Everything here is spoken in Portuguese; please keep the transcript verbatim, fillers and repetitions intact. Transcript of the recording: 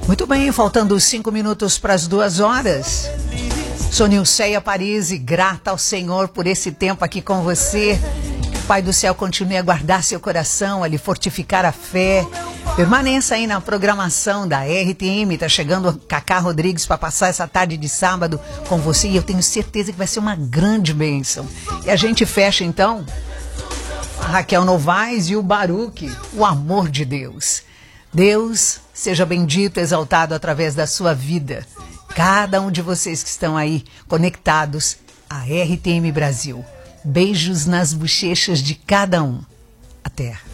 Muito bem, faltando cinco minutos para as duas horas. Sou Nilceia Parisi, grata ao Senhor por esse tempo aqui com você. Pai do céu, continue a guardar seu coração, a lhe fortificar a fé. Permaneça aí na programação da R T M. Tá chegando o Cacá Rodrigues para passar essa tarde de sábado com você e eu tenho certeza que vai ser uma grande bênção. E a gente fecha então a Raquel Novaes e o Baruque, o amor de Deus. Deus seja bendito, exaltado através da sua vida. Cada um de vocês que estão aí conectados à R T M Brasil. Beijos nas bochechas de cada um. Até.